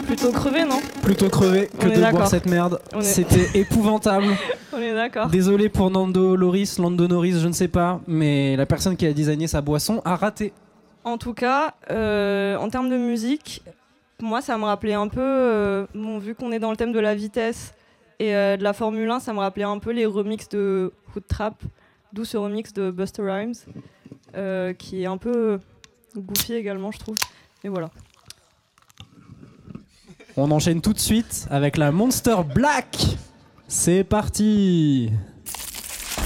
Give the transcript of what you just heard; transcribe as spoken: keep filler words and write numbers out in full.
Plutôt crevé, non? Plutôt crevé que On est de d'accord. boire cette merde. On est- C'était épouvantable. On est d'accord. Désolé pour Nando Loris, Lando Norris, je ne sais pas, mais la personne qui a designé sa boisson a raté. En tout cas, euh, en termes de musique, moi, ça me rappelait un peu, euh, bon, vu qu'on est dans le thème de la vitesse et euh, de la Formule un, ça me rappelait un peu les remixes de Hood Trap, d'où ce remix de Busta Rhymes, euh, qui est un peu goofy également, je trouve. Et voilà. On enchaîne tout de suite avec la Monster Black. C'est parti.